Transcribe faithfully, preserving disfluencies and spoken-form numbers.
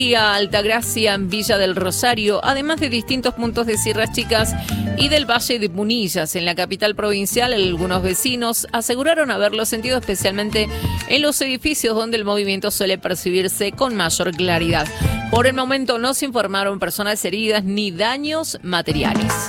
Y a Altagracia en Villa del Rosario, además de distintos puntos de Sierras Chicas y del Valle de Punillas. En la capital provincial, algunos vecinos aseguraron haberlo sentido especialmente en los edificios donde el movimiento suele percibirse con mayor claridad. Por el momento no se informaron personas heridas ni daños materiales.